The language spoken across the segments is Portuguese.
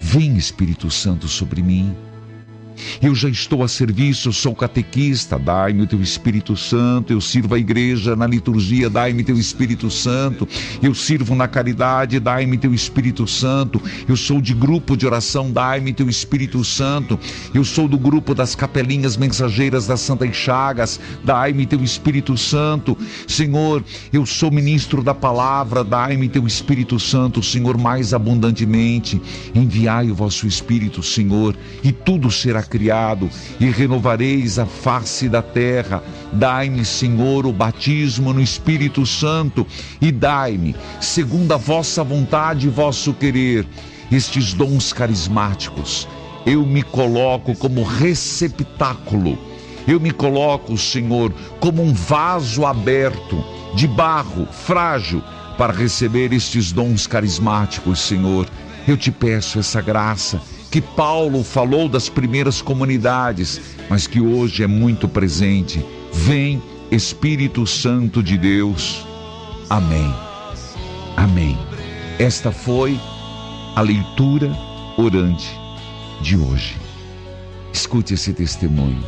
Vem, Espírito Santo, sobre mim. Eu já estou a serviço, eu sou catequista, dai-me o teu Espírito Santo. Eu sirvo a igreja na liturgia, dai-me teu Espírito Santo. Eu sirvo na caridade, dai-me teu Espírito Santo. Eu sou de grupo de oração, dai-me teu Espírito Santo. Eu sou do grupo das capelinhas mensageiras das Santas Chagas, dai-me teu Espírito Santo. Senhor, eu sou ministro da palavra, dai-me teu Espírito Santo, Senhor, mais abundantemente. Enviai o vosso Espírito, Senhor, e tudo será criado, e renovareis a face da terra. Dai-me, Senhor, o batismo no Espírito Santo, e dai-me, segundo a vossa vontade e vosso querer, estes dons carismáticos. Eu me coloco como receptáculo, eu me coloco, Senhor, como um vaso aberto, de barro, frágil, para receber estes dons carismáticos, Senhor. Eu te peço essa graça que Paulo falou das primeiras comunidades, mas que hoje é muito presente. Vem, Espírito Santo de Deus. Amém. Amém. Esta foi a leitura orante de hoje. Escute esse testemunho.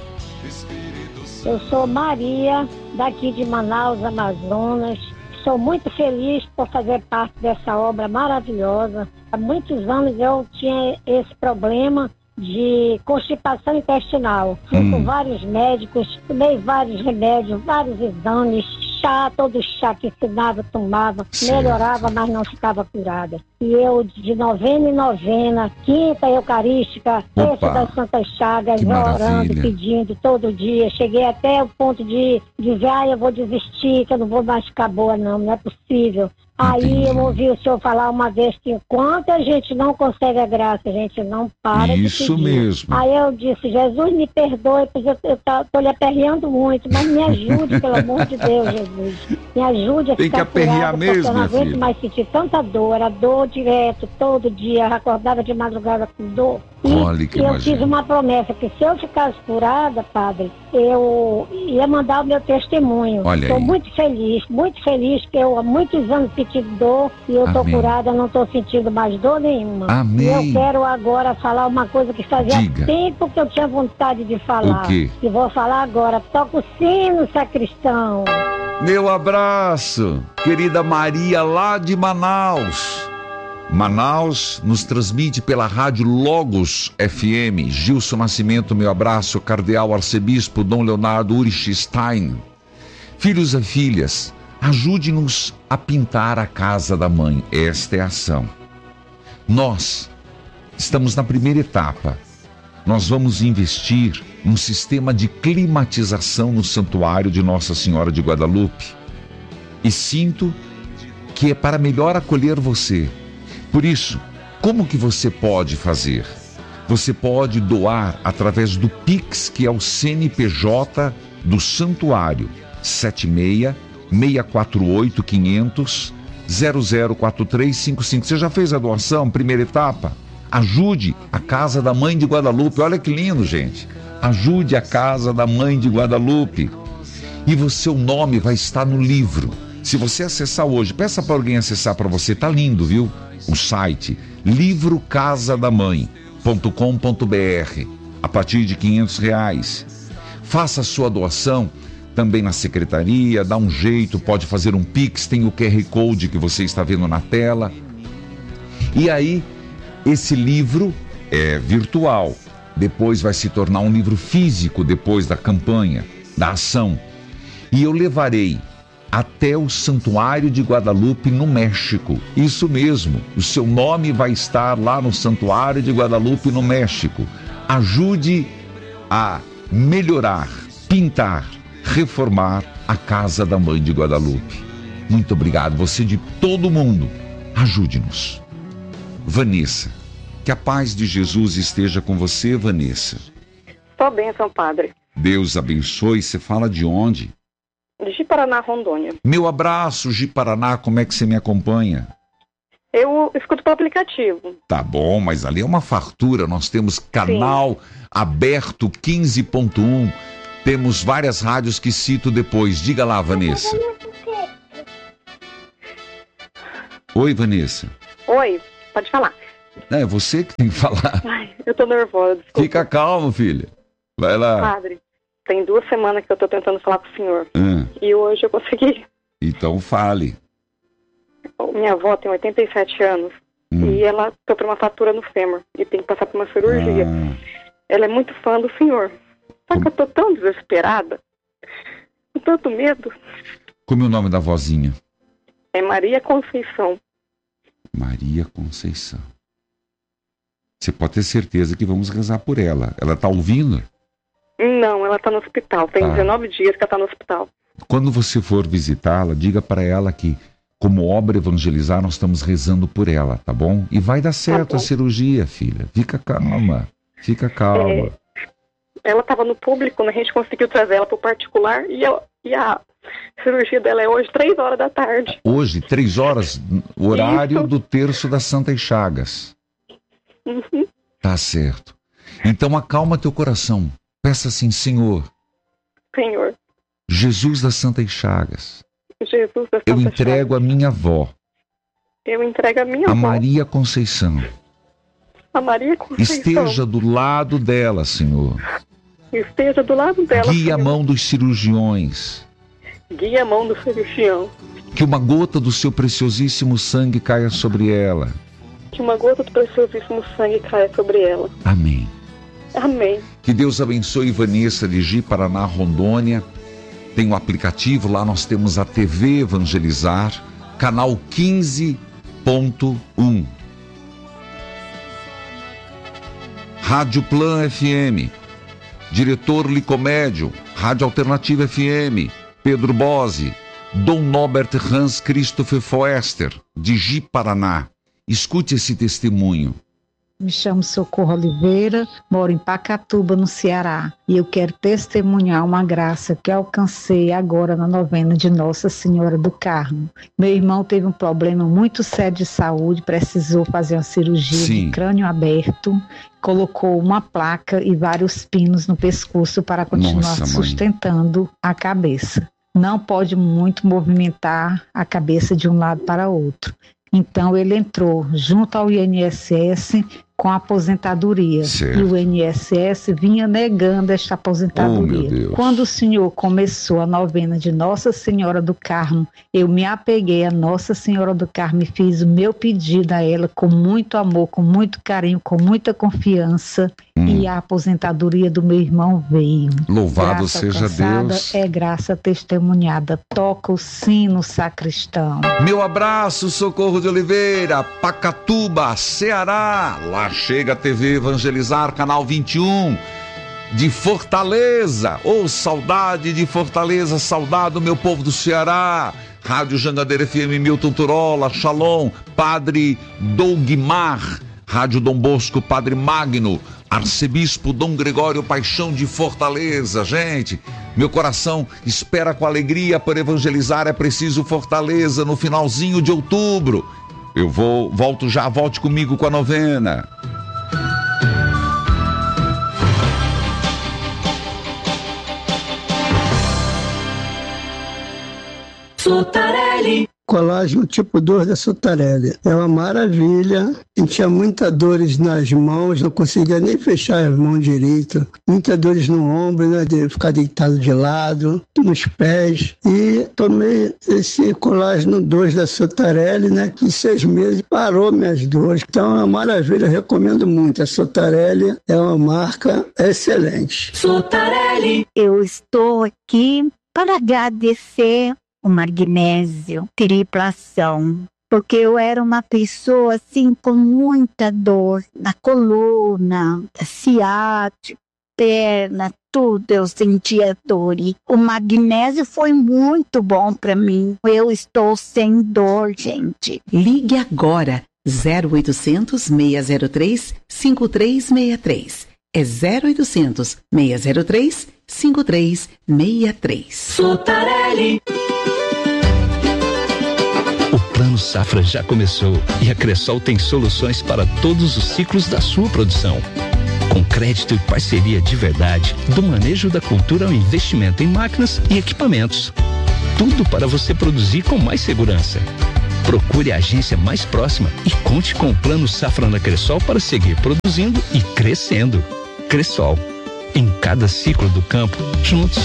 Eu sou Maria, daqui de Manaus, Amazonas. Sou muito feliz por fazer parte dessa obra maravilhosa. Há muitos anos eu tinha esse problema de constipação intestinal. Fui com vários médicos, tomei vários remédios, vários exames, chá, todo chá que ensinava, tomava, melhorava, mas não ficava curada. E eu, de novena em novena, quinta eucarística, terça das Santas Chagas, orando, pedindo todo dia. Cheguei até o ponto de dizer, eu vou desistir, que eu não vou mais ficar boa, não é possível. Aí eu ouvi o senhor falar uma vez que enquanto a gente não consegue a graça, a gente não para de pedir. Isso mesmo. Aí eu disse, Jesus, me perdoe, porque eu tô lhe aperreando muito, mas me ajude, pelo amor de Deus, Jesus. Me ajude a Tem ficar que aperrear curada, mesmo, porque eu não minha aguento filha. mais sentir tanta dor. Era dor direto, todo dia, eu acordava de madrugada com dor. Olha que E eu imagina. fiz uma promessa, que se eu ficasse curada, padre, eu ia mandar o meu testemunho. Olha Estou aí. muito feliz, que eu há muitos anos sentindo dor e eu estou Amém. curada, não estou sentindo mais dor nenhuma. Amém. E eu quero agora falar uma coisa que fazia Diga. tempo que eu tinha vontade de falar. O quê? E vou falar agora. Toca o sino, sacristão. Meu abraço, querida Maria, lá de Manaus. Manaus nos transmite pela rádio Logos FM. Gilson Nascimento, meu abraço. Cardeal Arcebispo Dom Leonardo Urich Stein. Filhos e filhas, ajude-nos a pintar a casa da mãe. Esta é a ação. Nós estamos na primeira etapa. Nós vamos investir num sistema de climatização no santuário de Nossa Senhora de Guadalupe. E sinto que é para melhor acolher você. Por isso, como que você pode fazer? Você pode doar através do Pix, que é o CNPJ do santuário, 76-648-500-004355. Você já fez a doação, primeira etapa? Ajude a Casa da Mãe de Guadalupe. Olha que lindo, gente. Ajude a Casa da Mãe de Guadalupe. E o seu nome vai estar no livro. Se você acessar hoje, peça para alguém acessar para você. Tá lindo, viu? O site livrocasadamãe.com.br, a partir de R$500. Faça a sua doação também na secretaria, dá um jeito, pode fazer um Pix, tem o QR Code que você está vendo na tela. E aí, esse livro é virtual, depois vai se tornar um livro físico depois da campanha, da ação. E eu levarei até o Santuário de Guadalupe, no México. Isso mesmo, o seu nome vai estar lá no Santuário de Guadalupe, no México. Ajude a melhorar, pintar, reformar a Casa da Mãe de Guadalupe. Muito obrigado, você de todo mundo. Ajude-nos. Vanessa, que a paz de Jesus esteja com você, Vanessa. Estou bem, São Padre. Deus abençoe. Você fala de onde? De Paraná, Rondônia. Meu abraço, de Paraná, como é que você me acompanha? Eu escuto pelo aplicativo. Tá bom, mas ali é uma fartura. Nós temos canal aberto 15.1. Temos várias rádios que cito depois. Diga lá, Vanessa. Oi, pode falar. É você que tem que falar. Ai, eu tô nervosa, desculpa. Fica calmo, filha. Vai lá. Padre, tem 2 semanas que eu tô tentando falar com o senhor. E hoje eu consegui. Então fale. Minha avó tem 87 anos. E ela sofreu uma fratura no fêmur. E tem que passar por uma cirurgia. Ela é muito fã do senhor. Só que eu tô tão desesperada. Com tanto medo. Como é o nome da vozinha? É Maria Conceição. Maria Conceição. Você pode ter certeza que vamos rezar por ela. Ela tá ouvindo? Não, ela tá no hospital. Tem 19 dias que ela tá no hospital. Quando você for visitá-la, diga para ela que, como obra evangelizar, nós estamos rezando por ela, tá bom? E vai dar certo a cirurgia, filha. Fica calma. Fica calma. Ela estava no público, a gente conseguiu trazer ela pro particular e a cirurgia dela é hoje, 3 horas da tarde. Hoje, 3 horas, horário do terço das Santas Chagas. Tá certo. Então acalma teu coração. Peça assim, Senhor, Jesus das Santas Chagas, eu entrego a minha avó. Eu entrego a minha avó. A Maria Conceição. A Maria Conceição. Esteja do lado dela, Senhor. Esteja do lado dela, Guia a mão dos cirurgiões. Guia a mão do cirurgião. Que uma gota do seu preciosíssimo sangue caia sobre ela. Que uma gota do preciosíssimo sangue caia sobre ela. Amém. Amém. Que Deus abençoe Vanessa de Ji-Paraná, Rondônia. Tem um aplicativo, lá nós temos a TV Evangelizar, canal 15.1. Rádio Plan FM, Diretor Licomédio, Rádio Alternativa FM, Pedro Bose, Dom Norbert Hans Christopher Foester, de Ji-Paraná. Escute esse testemunho. Me chamo Socorro Oliveira, moro em Pacatuba, no Ceará, e eu quero testemunhar uma graça que alcancei agora na novena de Nossa Senhora do Carmo. Meu irmão teve um problema muito sério de saúde, precisou fazer uma cirurgia de crânio aberto, colocou uma placa e vários pinos no pescoço para continuar sustentando a cabeça. Não pode muito movimentar a cabeça de um lado para outro. Então ele entrou junto ao INSS com a aposentadoria. Certo. E o INSS vinha negando esta aposentadoria. Quando o senhor começou a novena de Nossa Senhora do Carmo, eu me apeguei a Nossa Senhora do Carmo e fiz o meu pedido a ela com muito amor, com muito carinho, com muita confiança. E a aposentadoria do meu irmão veio. Louvado seja Deus. É graça testemunhada. Toca o sino, sacristão. Meu abraço, Socorro de Oliveira, Pacatuba, Ceará. Lá chega a TV Evangelizar, canal 21, de Fortaleza. Ô, saudade de Fortaleza, saudade do meu povo do Ceará. Rádio Jangadeira FM, Milton Turola, Shalom, Padre Dougmar. Rádio Dom Bosco, Padre Magno, Arcebispo Dom Gregório Paixão de Fortaleza. Gente, meu coração espera com alegria por evangelizar. É preciso Fortaleza no finalzinho de outubro. Eu volto já, volte comigo com a novena. Sotarelli. Colágeno tipo 2 da Sotarelli. É uma maravilha. Eu tinha muitas dores nas mãos, não conseguia nem fechar as mãos direito. Muitas dores no ombro, né, de ficar deitado de lado, nos pés. E tomei esse colágeno 2 da Sotarelli, né, que em 6 meses parou minhas dores. Então é uma maravilha, eu recomendo muito. A Sotarelli é uma marca excelente. Sotarelli. Eu estou aqui para agradecer o magnésio, triplação, porque eu era uma pessoa assim com muita dor na coluna, ciática, perna, tudo eu sentia dor. E o magnésio foi muito bom para mim. Eu estou sem dor, gente. Ligue agora 0800 603 5363. É 0800 603 5363. Sotarelli. O Plano Safra já começou e a Cressol tem soluções para todos os ciclos da sua produção. Com crédito e parceria de verdade, do manejo da cultura ao investimento em máquinas e equipamentos. Tudo para você produzir com mais segurança. Procure a agência mais próxima e conte com o Plano Safra na Cressol para seguir produzindo e crescendo. Cressol, em cada ciclo do campo, juntos.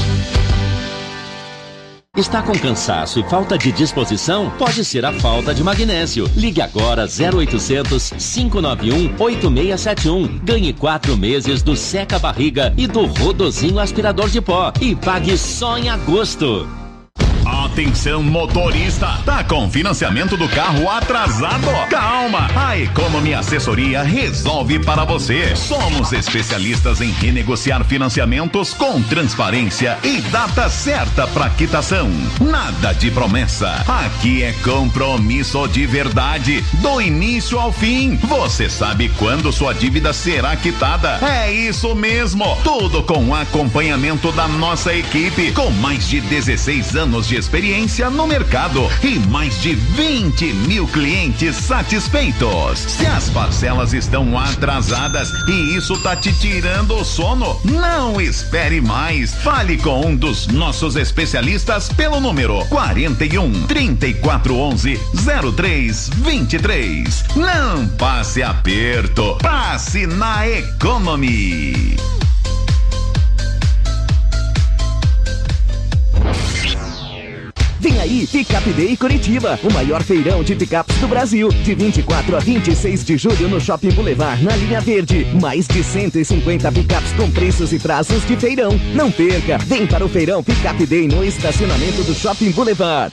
Está com cansaço e falta de disposição? Pode ser a falta de magnésio. Ligue agora 0800 591 8671. Ganhe 4 meses do Seca Barriga e do Rodozinho aspirador de pó e pague só em agosto. Atenção motorista, tá com financiamento do carro atrasado? Calma, a Economy Assessoria resolve para você. Somos especialistas em renegociar financiamentos com transparência e data certa para quitação. Nada de promessa, aqui é compromisso de verdade, do início ao fim. Você sabe quando sua dívida será quitada? É isso mesmo, tudo com acompanhamento da nossa equipe, com mais de 16 anos de experiência no mercado e mais de 20 mil clientes satisfeitos. Se as parcelas estão atrasadas e isso tá te tirando o sono, não espere mais. Fale com um dos nossos especialistas pelo número 41 3411 0323. Não passe aperto, passe na Economy. Vem aí, Pickup Day Curitiba, o maior feirão de picapes do Brasil, de 24 a 26 de julho no Shopping Boulevard, na linha verde. Mais de 150 picapes com preços e prazos de feirão. Não perca, vem para o feirão Pickup Day no estacionamento do Shopping Boulevard.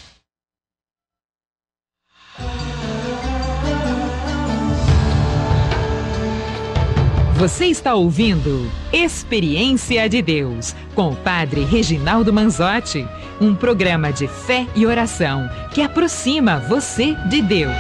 Você está ouvindo Experiência de Deus, com o Padre Reginaldo Manzotti, um programa de fé e oração que aproxima você de Deus.